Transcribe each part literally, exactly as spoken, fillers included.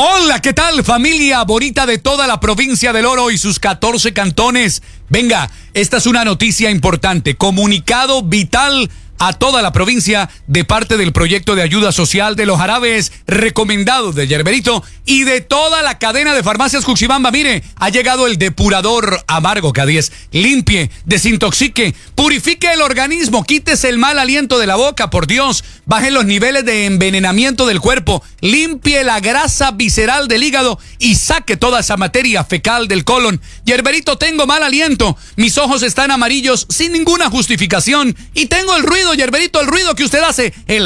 Hola, ¿qué tal, familia bonita de toda la provincia del Oro y sus catorce cantones? Venga, esta es una noticia importante, comunicado vital a toda la provincia de parte del proyecto de ayuda social de los árabes recomendados de Yerberito y de toda la cadena de farmacias Cuxibamba. Mire, ha llegado el depurador amargo K diez. Limpie, desintoxique, purifique el organismo, quítese el mal aliento de la boca, por Dios, baje los niveles de envenenamiento del cuerpo, limpie la grasa visceral del hígado y saque toda esa materia fecal del colon. Yerberito, tengo mal aliento, mis ojos están amarillos sin ninguna justificación y tengo el ruido, Yerberito, el ruido que usted hace, el...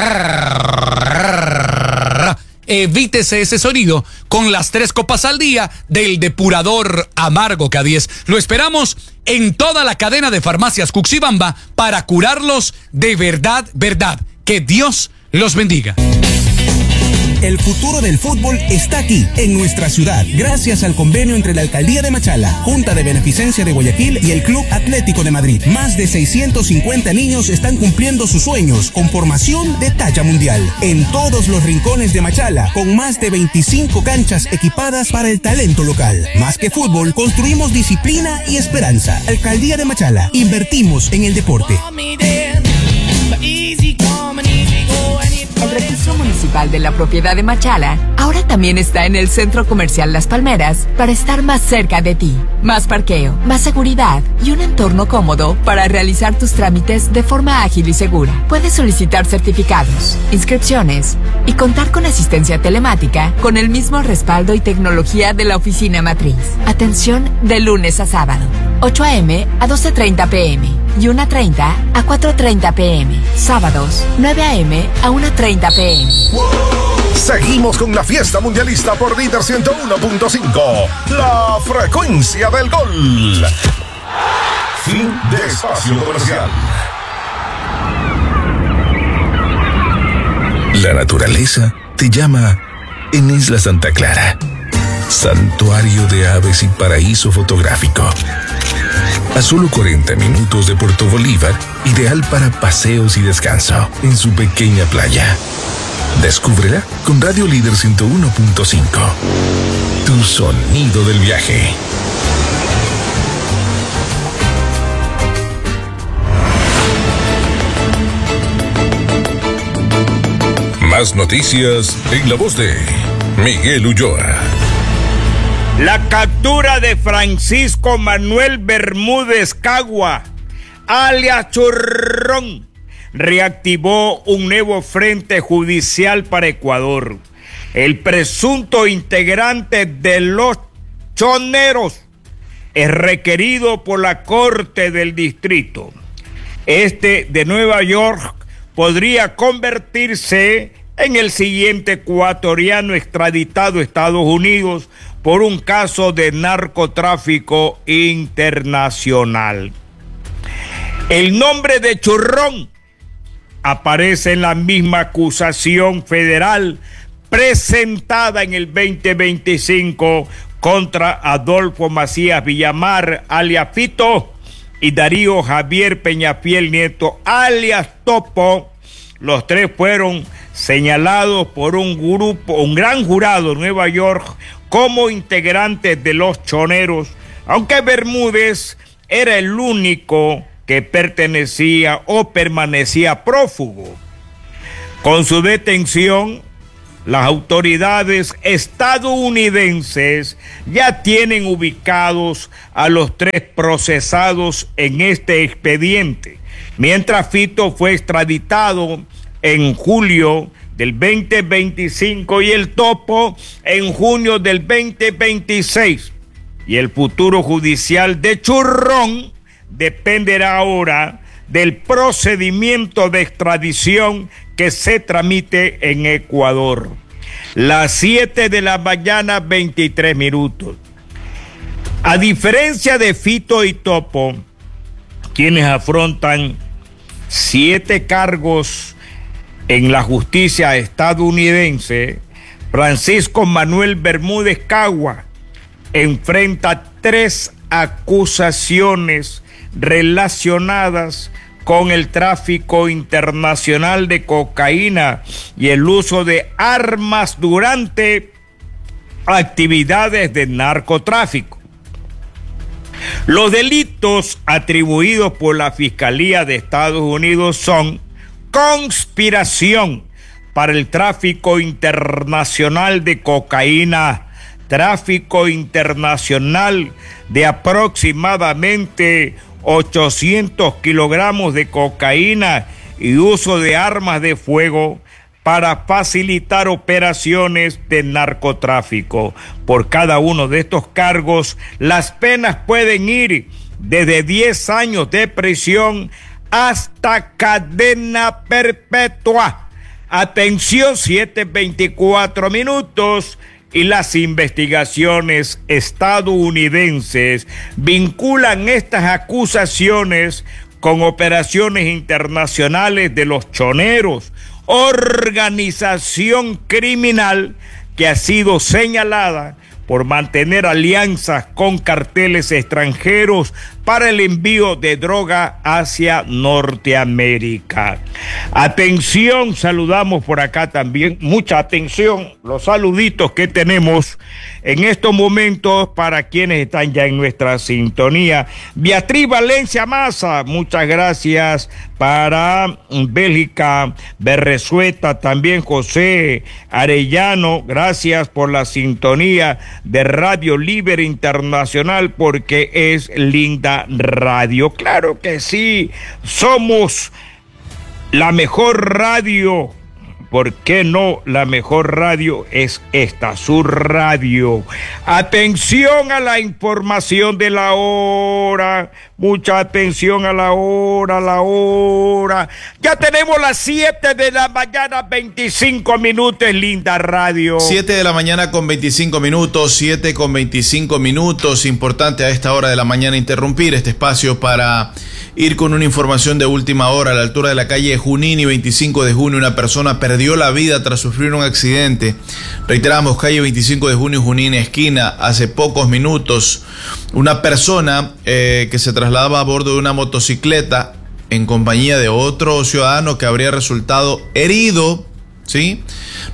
Evítese ese sonido con las tres copas al día del depurador amargo K diez. Lo esperamos en toda la cadena de farmacias Cuxibamba para curarlos de verdad, verdad. Que Dios los bendiga. El futuro del fútbol está aquí, en nuestra ciudad, gracias al convenio entre la Alcaldía de Machala, Junta de Beneficencia de Guayaquil y el Club Atlético de Madrid. Más de seiscientos cincuenta niños están cumpliendo sus sueños con formación de talla mundial. En todos los rincones de Machala, con más de veinticinco canchas equipadas para el talento local. Más que fútbol, construimos disciplina y esperanza. Alcaldía de Machala, invertimos en el deporte. El registro municipal de la propiedad de Machala ahora también está en el Centro Comercial Las Palmeras para estar más cerca de ti. Más parqueo, más seguridad y un entorno cómodo para realizar tus trámites de forma ágil y segura. Puedes solicitar certificados, inscripciones y contar con asistencia telemática con el mismo respaldo y tecnología de la oficina matriz. Atención de lunes a sábado, ocho a eme a doce treinta pe eme y una treinta a cuatro treinta pe eme. Sábados, nueve a eme a una treinta pe eme. Seguimos con la fiesta mundialista por Líder ciento uno punto cinco. La frecuencia del gol. Fin de espacio comercial. La naturaleza te llama en Isla Santa Clara. Santuario de aves y paraíso fotográfico. A solo cuarenta minutos de Puerto Bolívar, ideal para paseos y descanso en su pequeña playa. Descúbrela con Radio Líder ciento uno punto cinco. Tu sonido del viaje. Más noticias en la voz de Miguel Ulloa. La captura de Francisco Manuel Bermúdez Cagua, alias Churrón, reactivó un nuevo frente judicial para Ecuador. El presunto integrante de los Choneros es requerido por la Corte del Distrito. Este de Nueva York podría convertirse en el siguiente ecuatoriano extraditado a Estados Unidos por un caso de narcotráfico internacional. El nombre de Churrón aparece en la misma acusación federal presentada en el veinte veinticinco contra Adolfo Macías Villamar, alias Fito, y Darío Javier Peñafiel Nieto, alias Topo. Los tres fueron señalados por un grupo, un gran jurado en Nueva York como integrantes de los Choneros, aunque Bermúdez era el único que pertenecía o permanecía prófugo. Con su detención, las autoridades estadounidenses ya tienen ubicados a los tres procesados en este expediente, mientras Fito fue extraditado en julio del veinte veinticinco y el Topo en junio del veinte veintiséis. Y el futuro judicial de Churrón dependerá ahora del procedimiento de extradición que se tramite en Ecuador. Las siete de la mañana, veintitrés minutos. A diferencia de Fito y Topo, quienes afrontan siete cargos en la justicia estadounidense, Francisco Manuel Bermúdez Cagua enfrenta tres acusaciones relacionadas con el tráfico internacional de cocaína y el uso de armas durante actividades de narcotráfico. Los delitos atribuidos por la Fiscalía de Estados Unidos son conspiración para el tráfico internacional de cocaína, tráfico internacional de aproximadamente ochocientos kilogramos de cocaína y uso de armas de fuego para facilitar operaciones de narcotráfico. Por cada uno de estos cargos, las penas pueden ir desde diez años de prisión hasta cadena perpetua. Atención, siete veinticuatro minutos. Y las investigaciones estadounidenses vinculan estas acusaciones con operaciones internacionales de los choneros, organización criminal que ha sido señalada por mantener alianzas con carteles extranjeros para el envío de droga hacia Norteamérica. Atención, saludamos por acá también, mucha atención, los saluditos que tenemos en estos momentos para quienes están ya en nuestra sintonía. Beatriz Valencia Maza, muchas gracias. Para Bélgica Berresueta, también José Arellano, gracias por la sintonía de Radio Libre Internacional, porque es linda radio. Claro que sí, somos la mejor radio. ¿Por qué no? La mejor radio es esta, su radio. Atención a la información de la hora. Mucha atención a la hora, la hora. Ya tenemos las siete de la mañana, veinticinco minutos, linda radio. siete de la mañana con veinticinco minutos, siete con veinticinco minutos. Importante a esta hora de la mañana interrumpir este espacio para ir con una información de última hora. A la altura de la calle Junín y veinticinco de junio, una persona perdió la vida tras sufrir un accidente. Reiteramos, calle veinticinco de junio, Junín, esquina. Hace pocos minutos, una persona eh, que se trasladaba a bordo de una motocicleta en compañía de otro ciudadano que habría resultado herido, ¿sí?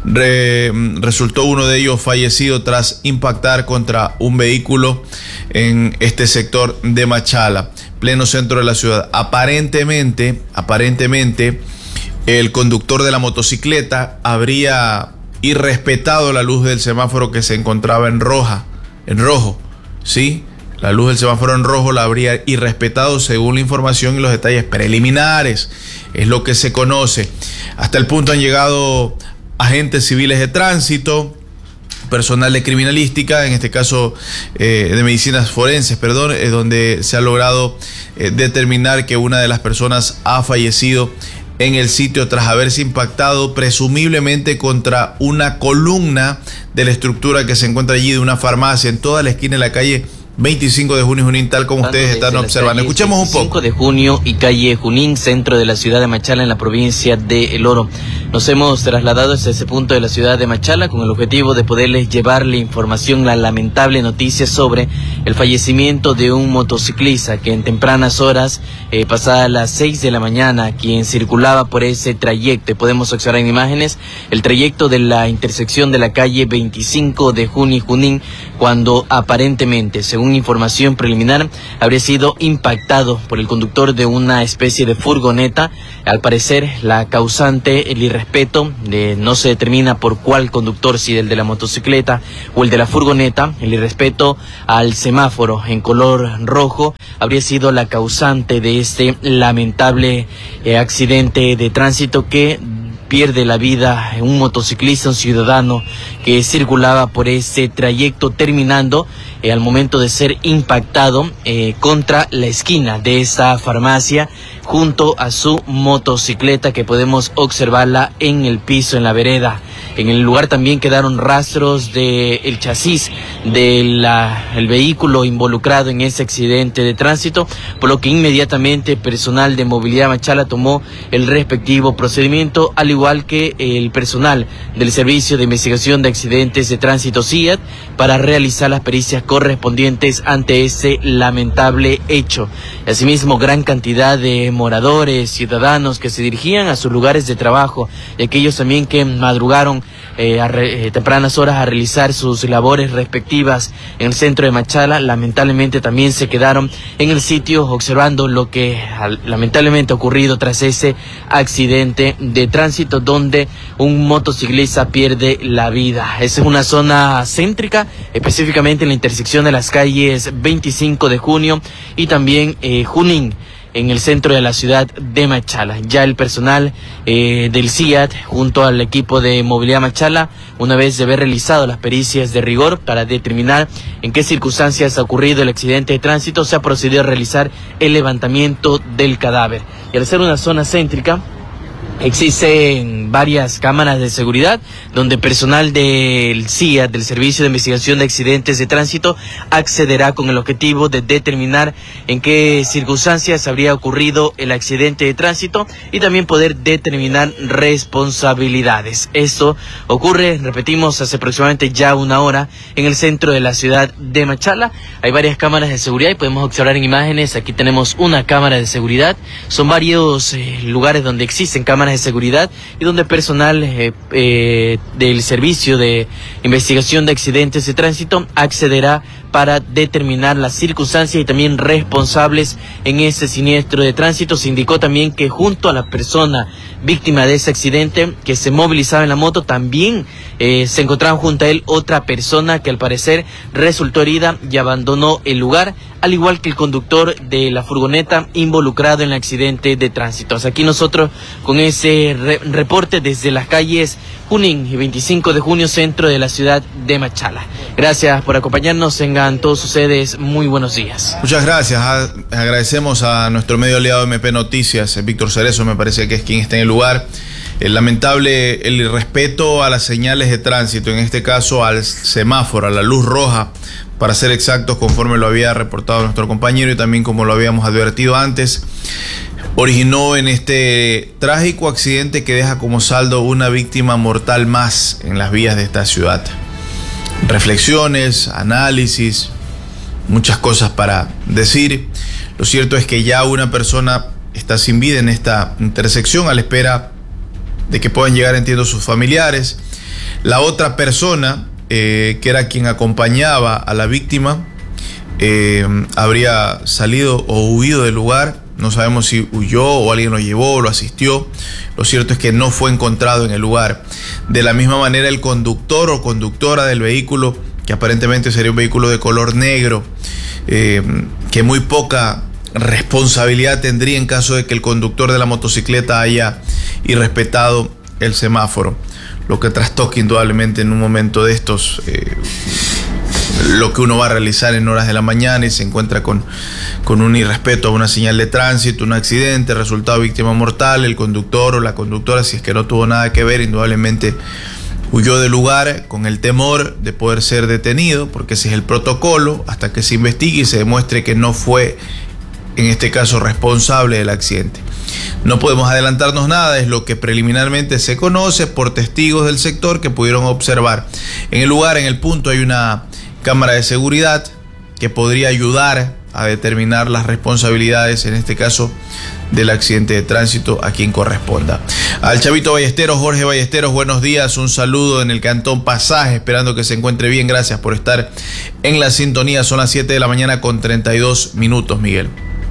Re, resultó uno de ellos fallecido tras impactar contra un vehículo en este sector de Machala, pleno centro de la ciudad. Aparentemente, aparentemente, el conductor de la motocicleta habría irrespetado la luz del semáforo que se encontraba en roja, en rojo, ¿sí? La luz del semáforo en rojo la habría irrespetado según la información y los detalles preliminares. Es lo que se conoce. Hasta el punto han llegado agentes civiles de tránsito, personal de criminalística, en este caso eh, de medicinas forenses, perdón, eh, donde se ha logrado eh, determinar que una de las personas ha fallecido en el sitio tras haberse impactado presumiblemente contra una columna de la estructura que se encuentra allí de una farmacia en toda la esquina de la calle veinticinco de junio, Junín, tal como ustedes están observando. Escuchemos un poco. veinticinco de junio y calle Junín, centro de la ciudad de Machala, en la provincia de El Oro. Nos hemos trasladado hasta ese punto de la ciudad de Machala con el objetivo de poderles llevarle información, la lamentable noticia sobre el fallecimiento de un motociclista que en tempranas horas, eh, pasadas las seis de la mañana, quien circulaba por ese trayecto. Podemos observar en imágenes el trayecto de la intersección de la calle veinticinco de junio y Junín, cuando aparentemente, según información preliminar, habría sido impactado por el conductor de una especie de furgoneta. Al parecer, la causante, el irrespeto, de, no se determina por cuál conductor, si el de la motocicleta o el de la furgoneta, el irrespeto al semáforo en color rojo, habría sido la causante de este lamentable eh, accidente de tránsito que pierde la vida un motociclista, un ciudadano que circulaba por ese trayecto, terminando eh, al momento de ser impactado eh, contra la esquina de esta farmacia, junto a su motocicleta, que podemos observarla en el piso, en la vereda. En el lugar también quedaron rastros del chasis del vehículo involucrado en ese accidente de tránsito, por lo que inmediatamente personal de Movilidad Machala tomó el respectivo procedimiento, al igual que el personal del Servicio de Investigación de Accidentes de Tránsito C I A T, para realizar las pericias correspondientes ante ese lamentable hecho. Asimismo, gran cantidad de moradores, ciudadanos que se dirigían a sus lugares de trabajo y aquellos también que madrugaron eh, a re, eh, tempranas horas a realizar sus labores respectivas en el centro de Machala. Lamentablemente también se quedaron en el sitio observando lo que al, lamentablemente ha ocurrido tras ese accidente de tránsito donde un motociclista pierde la vida. Esa es una zona céntrica, específicamente en la intersección de las calles veinticinco de junio y también eh, Junín, en el centro de la ciudad de Machala. Ya el personal eh, del C I A T junto al equipo de movilidad Machala, una vez de haber realizado las pericias de rigor para determinar en qué circunstancias ha ocurrido el accidente de tránsito, se ha procedido a realizar el levantamiento del cadáver. Y al ser una zona céntrica, existen varias cámaras de seguridad donde personal del C I A, del Servicio de Investigación de Accidentes de Tránsito, accederá con el objetivo de determinar en qué circunstancias habría ocurrido el accidente de tránsito y también poder determinar responsabilidades. Esto ocurre, repetimos, hace aproximadamente ya una hora en el centro de la ciudad de Machala. Hay varias cámaras de seguridad y podemos observar en imágenes. Aquí tenemos una cámara de seguridad. Son varios eh, lugares donde existen cámaras de seguridad y donde personal eh, eh, del Servicio de Investigación de Accidentes de Tránsito accederá para determinar las circunstancias y también responsables en ese siniestro de tránsito. Se indicó también que junto a la persona víctima de ese accidente que se movilizaba en la moto, también eh, se encontraba junto a él otra persona que al parecer resultó herida y abandonó el lugar, al igual que el conductor de la furgoneta involucrado en el accidente de tránsito. Hasta aquí nosotros con ese re reporte desde las calles Junín y veinticinco de junio, centro de la ciudad de Machala. Gracias por acompañarnos, tengan todos ustedes muy buenos días. Muchas gracias, agradecemos a nuestro medio aliado M P Noticias, Víctor Cerezo me parece que es quien está en el lugar. El lamentable el irrespeto a las señales de tránsito, en este caso al semáforo, a la luz roja, para ser exactos, conforme lo había reportado nuestro compañero y también como lo habíamos advertido antes, originó en este trágico accidente que deja como saldo una víctima mortal más en las vías de esta ciudad. Reflexiones, análisis, muchas cosas para decir. Lo cierto es que ya una persona está sin vida en esta intersección a la espera de que puedan llegar, entiendo, sus familiares. La otra persona, eh, que era quien acompañaba a la víctima, eh, habría salido o huido del lugar. No sabemos si huyó o alguien lo llevó o lo asistió. Lo cierto es que no fue encontrado en el lugar. De la misma manera, el conductor o conductora del vehículo, que aparentemente sería un vehículo de color negro, eh, que muy poca responsabilidad tendría en caso de que el conductor de la motocicleta haya irrespetado el semáforo, lo que trastoca indudablemente en un momento de estos eh, lo que uno va a realizar en horas de la mañana y se encuentra con, con un irrespeto a una señal de tránsito, un accidente, resultado víctima mortal. El conductor o la conductora, si es que no tuvo nada que ver, indudablemente huyó del lugar con el temor de poder ser detenido, porque ese es el protocolo, hasta que se investigue y se demuestre que no fue, en este caso, responsable del accidente. No podemos adelantarnos nada, es lo que preliminarmente se conoce por testigos del sector que pudieron observar. En el lugar, en el punto, hay una cámara de seguridad que podría ayudar a determinar las responsabilidades, en este caso, del accidente de tránsito a quien corresponda. Al Chavito Ballesteros, Jorge Ballesteros, buenos días, un saludo en el Cantón Pasaje, esperando que se encuentre bien, gracias por estar en la sintonía. Son las siete de la mañana con treinta y dos minutos, Miguel.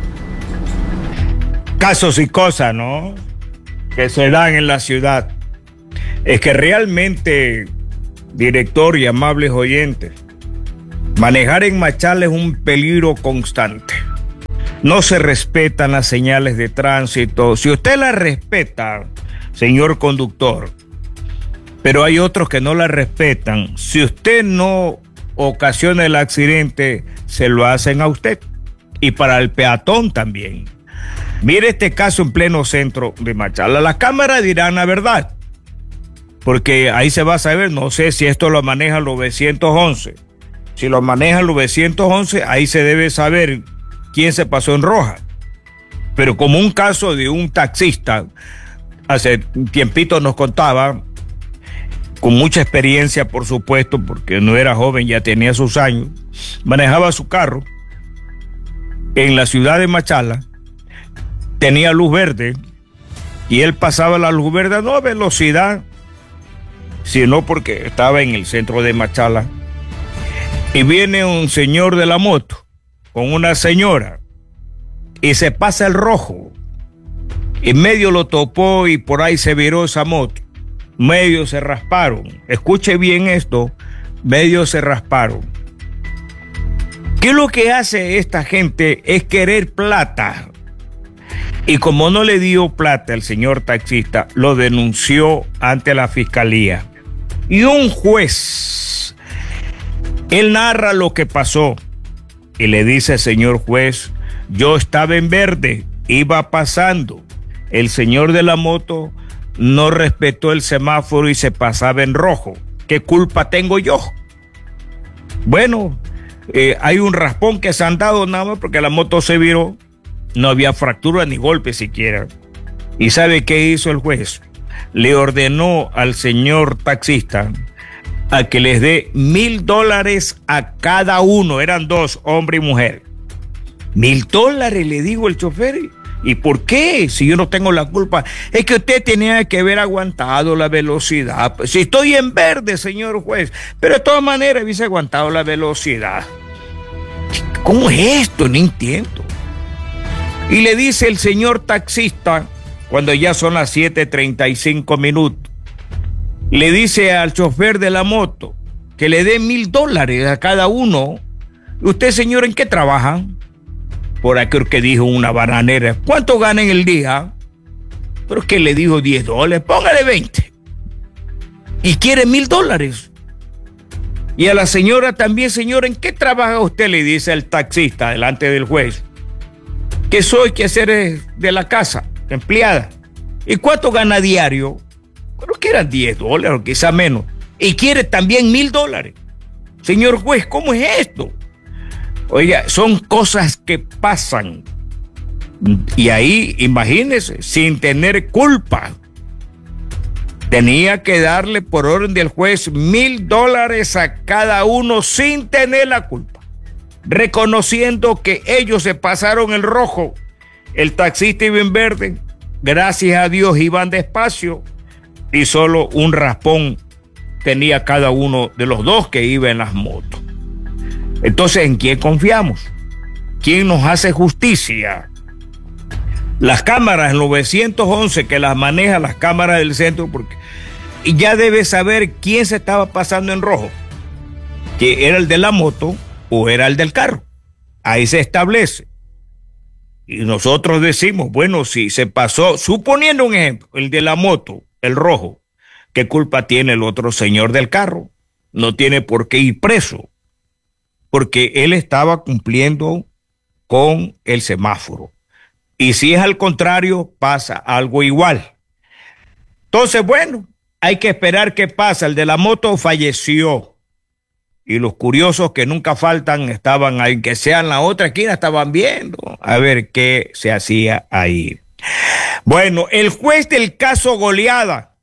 Casos y cosas, ¿no?, que se dan en la ciudad. Es que realmente, director y amables oyentes, manejar en Machala es un peligro constante. No se respetan las señales de tránsito. Si usted las respeta, señor conductor, pero hay otros que no las respetan, si usted no ocasiona el accidente, se lo hacen a usted. Y para el peatón también. Mire este caso en pleno centro de Machala. Las cámaras dirán la verdad, porque ahí se va a saber. No sé si esto lo maneja el nueve once. Si lo maneja el nueve once, ahí se debe saber quién se pasó en roja. Pero como un caso de un taxista, hace tiempito nos contaba, con mucha experiencia, por supuesto, porque no era joven, ya tenía sus años, manejaba su carro en la ciudad de Machala, tenía luz verde, y él pasaba la luz verde a no velocidad, sino porque estaba en el centro de Machala. Y viene un señor de la moto con una señora y se pasa el rojo. En medio lo topó y por ahí se viró esa moto. Medio se rasparon. Escuche bien esto, medio se rasparon. ¿Qué es lo que hace esta gente? Es querer plata. Y como no le dio plata el señor taxista, lo denunció ante la fiscalía. Y un juez, él narra lo que pasó y le dice: señor juez, yo estaba en verde, iba pasando. El señor de la moto no respetó el semáforo y se pasaba en rojo. ¿Qué culpa tengo yo? Bueno, eh, hay un raspón que se han dado nada más porque la moto se viró. No había fractura ni golpe siquiera. ¿Y sabe qué hizo el juez? Le ordenó al señor taxista a que les dé mil dólares a cada uno. Eran dos, hombre y mujer. Mil dólares, le digo el chofer. ¿Y por qué? Si yo no tengo la culpa. Es que usted tenía que haber aguantado la velocidad. Si estoy en verde, señor juez, pero de todas maneras hubiese aguantado la velocidad. ¿Cómo es esto? No entiendo. Y le dice el señor taxista, cuando ya son las siete treinta y cinco minutos, le dice al chofer de la moto que le dé mil dólares a cada uno. ¿Usted, señor, en qué trabaja? Por aquí que dijo una bananera. ¿Cuánto gana en el día? Pero es que le dijo diez dólares. Póngale veinte. Y quiere mil dólares. Y a la señora también: señor, ¿en qué trabaja usted? Le dice el taxista delante del juez. Que soy, que hacer de la casa, empleada. ¿Y cuánto gana diario? Pero que eran diez dólares o quizá menos. Y quiere también mil dólares. Señor juez, ¿cómo es esto? Oiga, son cosas que pasan. Y ahí, imagínese, sin tener culpa, tenía que darle por orden del juez mil dólares a cada uno sin tener la culpa, reconociendo que ellos se pasaron el rojo. El taxista iba en verde, gracias a Dios iban despacio y solo un raspón tenía cada uno de los dos que iba en las motos. Entonces, ¿en quién confiamos? ¿Quién nos hace justicia? Las cámaras novecientos once que las maneja las cámaras del centro, porque ya debe saber quién se estaba pasando en rojo, que era el de la moto o era el del carro. Ahí se establece. Y nosotros decimos, bueno, si se pasó, suponiendo un ejemplo, el de la moto, el rojo, ¿qué culpa tiene el otro señor del carro? No tiene por qué ir preso, porque él estaba cumpliendo con el semáforo. Y si es al contrario, pasa algo igual. Entonces, bueno, hay que esperar qué pasa. El de la moto falleció. Y los curiosos que nunca faltan estaban ahí, que sea en la otra esquina, estaban viendo a ver qué se hacía ahí. Bueno, el juez del caso Goleada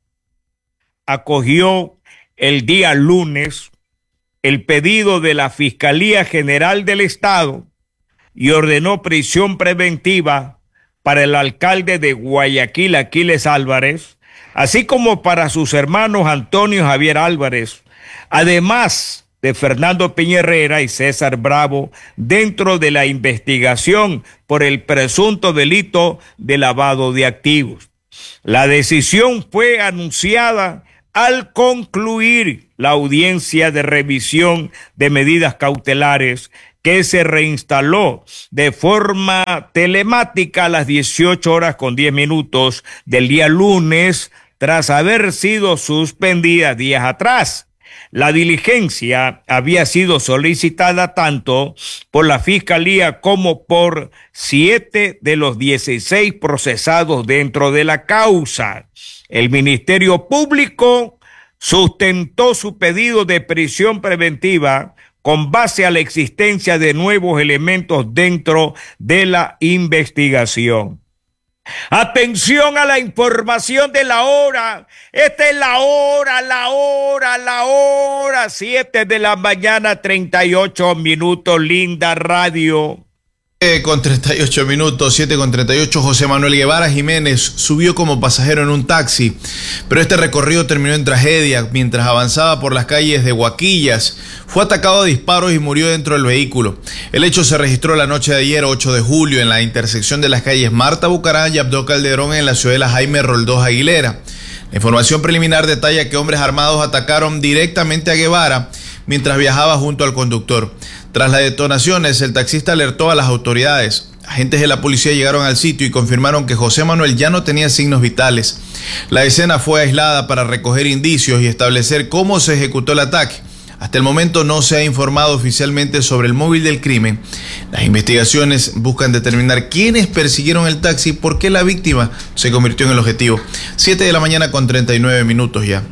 acogió el día lunes el pedido de la Fiscalía General del Estado y ordenó prisión preventiva para el alcalde de Guayaquil, Aquiles Álvarez, así como para sus hermanos Antonio Javier Álvarez, además de Fernando Peña Herrera y César Bravo, dentro de la investigación por el presunto delito de lavado de activos. La decisión fue anunciada al concluir la audiencia de revisión de medidas cautelares que se reinstaló de forma telemática a las dieciocho horas con diez minutos del día lunes, tras haber sido suspendida días atrás. La diligencia había sido solicitada tanto por la Fiscalía como por siete de los dieciséis procesados dentro de la causa. El Ministerio Público sustentó su pedido de prisión preventiva con base a la existencia de nuevos elementos dentro de la investigación. Atención a la información de la hora. Esta es la hora, la hora, la hora. Siete de la mañana, treinta y ocho minutos, linda radio. Con treinta y ocho minutos, siete con treinta y ocho, José Manuel Guevara Jiménez subió como pasajero en un taxi, pero este recorrido terminó en tragedia. Mientras avanzaba por las calles de Huaquillas, fue atacado a disparos y murió dentro del vehículo. El hecho se registró la noche de ayer, ocho de julio, en la intersección de las calles Marta Bucarán y Abdo Calderón en la ciudadela Jaime Roldós Aguilera. La información preliminar detalla que hombres armados atacaron directamente a Guevara mientras viajaba junto al conductor. Tras las detonaciones, el taxista alertó a las autoridades. Agentes de la policía llegaron al sitio y confirmaron que José Manuel ya no tenía signos vitales. La escena fue aislada para recoger indicios y establecer cómo se ejecutó el ataque. Hasta el momento no se ha informado oficialmente sobre el móvil del crimen. Las investigaciones buscan determinar quiénes persiguieron el taxi y por qué la víctima se convirtió en el objetivo. siete de la mañana con treinta y nueve minutos ya.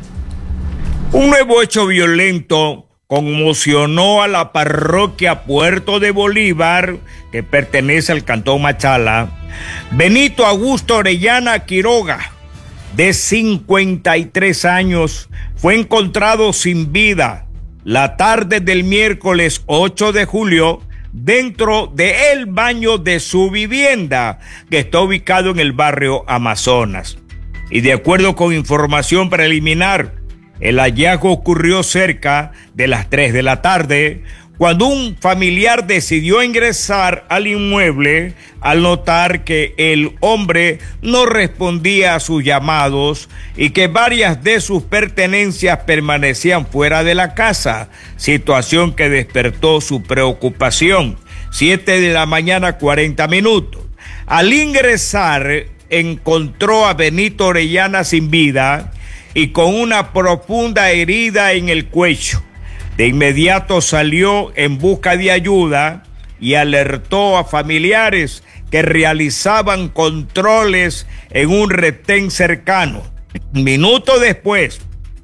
Un nuevo hecho violento conmocionó a la parroquia Puerto de Bolívar, que pertenece al cantón Machala. Benito Augusto Orellana Quiroga, de cincuenta y tres años, fue encontrado sin vida la tarde del miércoles ocho de julio dentro del baño de su vivienda, que está ubicado en el barrio Amazonas. Y de acuerdo con información preliminar, el hallazgo ocurrió cerca de las tres de la tarde, cuando un familiar decidió ingresar al inmueble al notar que el hombre no respondía a sus llamados y que varias de sus pertenencias permanecían fuera de la casa, situación que despertó su preocupación. siete de la mañana, cuarenta minutos. Al ingresar, encontró a Benito Orellana sin vida y con una profunda herida en el cuello. De inmediato salió en busca de ayuda y alertó a familiares que realizaban controles en un retén cercano. Minutos después,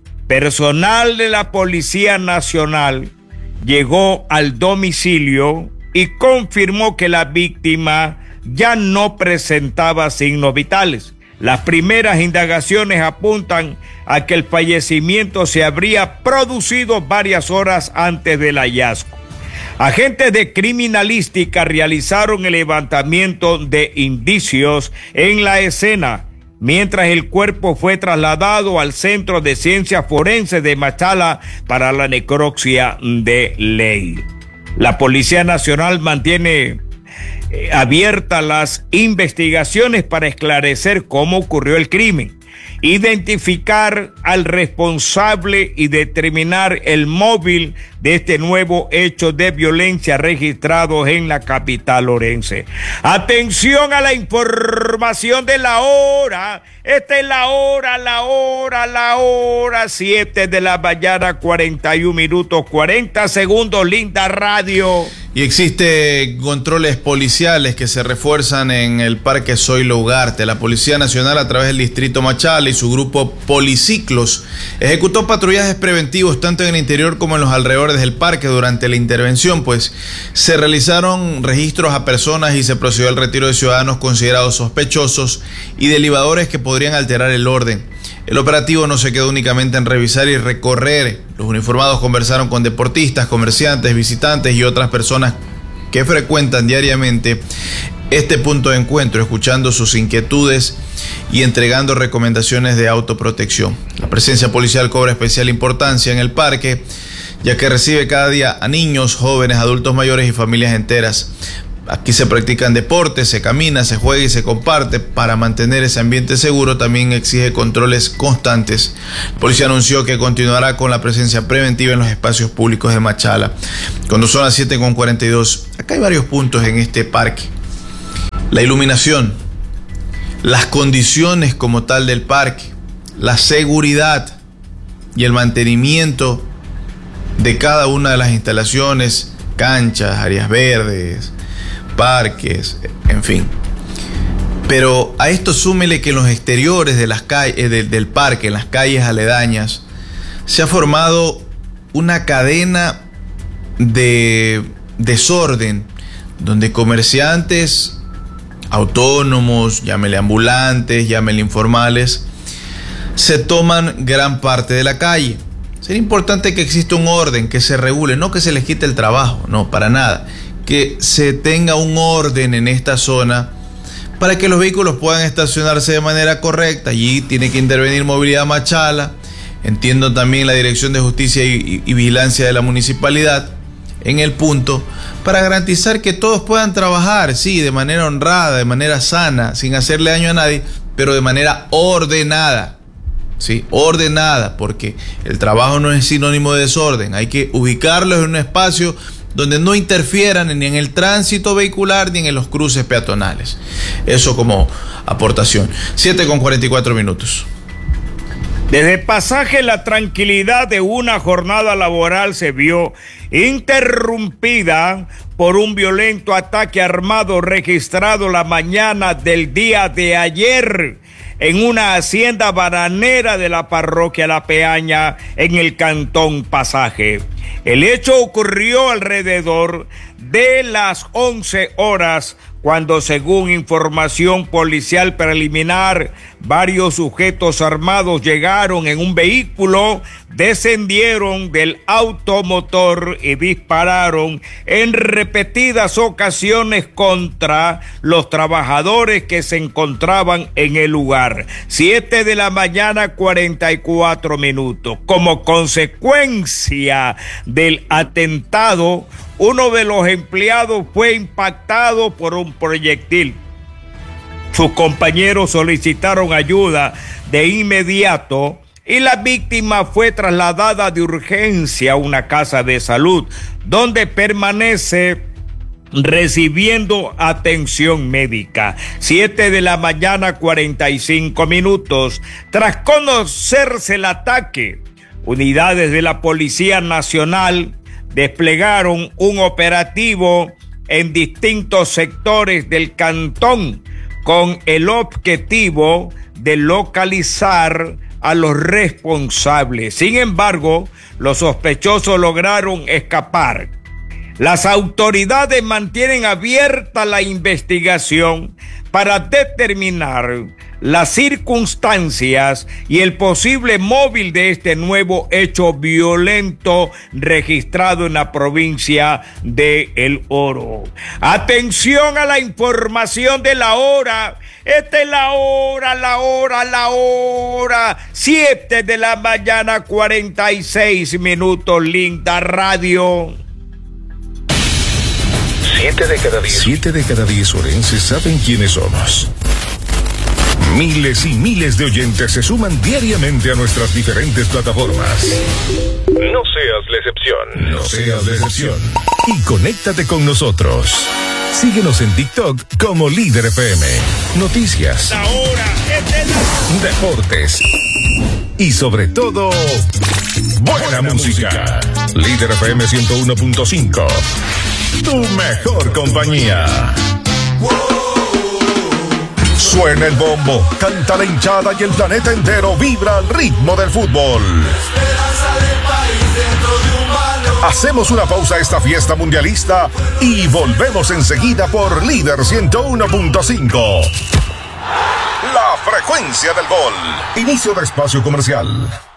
personal de la Policía Nacional llegó al domicilio y confirmó que la víctima ya no presentaba signos vitales. Las primeras indagaciones apuntan a que el fallecimiento se habría producido varias horas antes del hallazgo. Agentes de criminalística realizaron el levantamiento de indicios en la escena, mientras el cuerpo fue trasladado al Centro de Ciencias Forenses de Machala para la necropsia de ley. La Policía Nacional mantiene Eh, abiertas las investigaciones para esclarecer cómo ocurrió el crimen, identificar al responsable y determinar el móvil de este nuevo hecho de violencia registrado en la capital orense. Atención a la información de la hora. Esta es la hora, la hora, la hora, siete de la mañana, cuarenta y un minutos, cuarenta segundos, linda radio. Y existen controles policiales que se refuerzan en el Parque Zoilo Ugarte. La Policía Nacional, a través del Distrito Machala y su grupo Policiclos, ejecutó patrullajes preventivos tanto en el interior como en los alrededores del parque. Durante la intervención, pues, se realizaron registros a personas y se procedió al retiro de ciudadanos considerados sospechosos y de libadores que podrían alterar el orden. El operativo no se quedó únicamente en revisar y recorrer. Los uniformados conversaron con deportistas, comerciantes, visitantes y otras personas que frecuentan diariamente este punto de encuentro, escuchando sus inquietudes y entregando recomendaciones de autoprotección. La presencia policial cobra especial importancia en el parque, ya que recibe cada día a niños, jóvenes, adultos mayores y familias enteras. Aquí se practican deportes, se camina, se juega y se comparte. Para mantener ese ambiente seguro también exige controles constantes. La policía anunció que continuará con la presencia preventiva en los espacios públicos de Machala. Cuando son las siete con cuarenta y dos, acá hay varios puntos en este parque. La iluminación, las condiciones como tal del parque, la seguridad y el mantenimiento de cada una de las instalaciones, canchas, áreas verdes, parques, en fin. Pero a esto súmele que en los exteriores de las calles, de, del parque, en las calles aledañas, se ha formado una cadena de desorden, donde comerciantes autónomos, llámele ambulantes, llámele informales, se toman gran parte de la calle. Sería importante que exista un orden, que se regule, no que se les quite el trabajo, no, para nada. que se tenga un orden en esta zona para que los vehículos puedan estacionarse de manera correcta. Allí tiene que intervenir Movilidad Machala, entiendo también la Dirección de Justicia y, y, y Vigilancia de la Municipalidad en el punto, para garantizar que todos puedan trabajar, sí, de manera honrada, de manera sana, sin hacerle daño a nadie, pero de manera ordenada. Sí, ordenada, porque el trabajo no es sinónimo de desorden. Hay que ubicarlos en un espacio donde no interfieran ni en el tránsito vehicular ni en los cruces peatonales. Eso como aportación. siete con cuarenta y cuatro minutos. Desde el pasaje, la tranquilidad de una jornada laboral se vio interrumpida por un violento ataque armado registrado la mañana del día de ayer en una hacienda bananera de la parroquia La Peaña, en el cantón Pasaje. El hecho ocurrió alrededor de las once horas, cuando, según información policial preliminar, varios sujetos armados llegaron en un vehículo, descendieron del automotor y dispararon en repetidas ocasiones contra los trabajadores que se encontraban en el lugar. Siete de la mañana, cuarenta y cuatro minutos. Como consecuencia del atentado, uno de los empleados fue impactado por un proyectil. Sus compañeros solicitaron ayuda de inmediato y la víctima fue trasladada de urgencia a una casa de salud, donde permanece recibiendo atención médica. Siete de la mañana, cuarenta y cinco minutos. Tras conocerse el ataque, unidades de la Policía Nacional desplegaron un operativo en distintos sectores del cantón con el objetivo de localizar a los responsables. Sin embargo, los sospechosos lograron escapar. Las autoridades mantienen abierta la investigación para determinar las circunstancias y el posible móvil de este nuevo hecho violento registrado en la provincia de El Oro. Atención a la información de la hora. Esta es la hora, la hora, la hora. Siete de la mañana, cuarenta y seis minutos, linda radio. Siete de cada diez. Siete de cada diez orenses saben quiénes somos. Miles y miles de oyentes se suman diariamente a nuestras diferentes plataformas. No seas la excepción. No seas la excepción. Y conéctate con nosotros. Síguenos en TikTok como Líder F M. Noticias. Ahora, este es la... Deportes. Y sobre todo, buena, buena música. música. Líder F M ciento uno punto cinco. Tu mejor compañía. Suena el bombo, canta la hinchada y el planeta entero vibra al ritmo del fútbol. Hacemos una pausa a esta fiesta mundialista y volvemos enseguida por Líder ciento uno punto cinco. La frecuencia del gol. Inicio de espacio comercial.